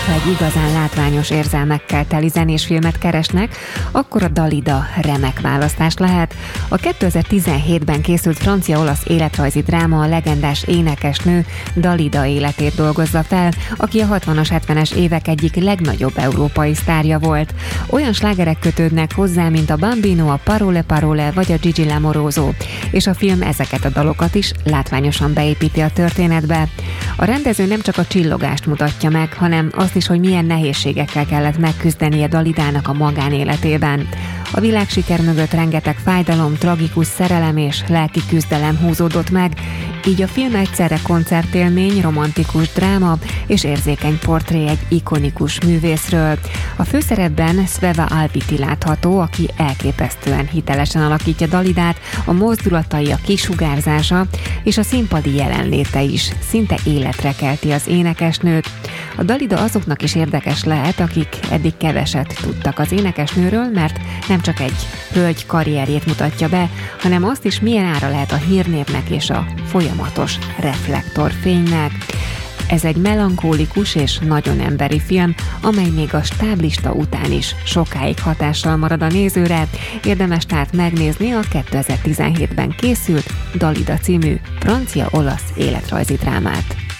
hogyha egy igazán látványos érzelmekkel teli zenésfilmet keresnek, akkor a Dalida remek választás lehet. A 2017-ben készült francia-olasz életrajzi dráma a legendás énekesnő Dalida életét dolgozza fel, aki a 60-as, 70-es évek egyik legnagyobb európai sztárja volt. Olyan slágerek kötődnek hozzá, mint a Bambino, a Parole Parole vagy a Gigi L'Amoroso, és a film ezeket a dalokat is látványosan beépíti a történetbe. A rendező nem csak a csillogást mutatja meg, hanem azt is, hogy milyen nehézségekkel kellett megküzdenie Dalidának a magánéletében. A világsiker mögött rengeteg fájdalom, tragikus szerelem és lelki küzdelem húzódott meg, így a film egyszerre koncertélmény, romantikus dráma és érzékeny portré egy ikonikus művészről. A főszerepben Sveva Albiti látható, aki elképesztően hitelesen alakítja Dalidát, a mozdulatai, a kisugárzása és a színpadi jelenléte is szinte életre kelti az énekesnőt. A Dalida azoknak is érdekes lehet, akik eddig keveset tudtak az énekesnőről, mert nem csak egy hölgy karrierjét mutatja be, hanem azt is, milyen ára lehet a hírnévnek és a folyamatos reflektorfénynek. Ez egy melankólikus és nagyon emberi film, amely még a stáblista után is sokáig hatással marad a nézőre. Érdemes tehát megnézni a 2017-ben készült Dalida című francia-olasz életrajzi drámát.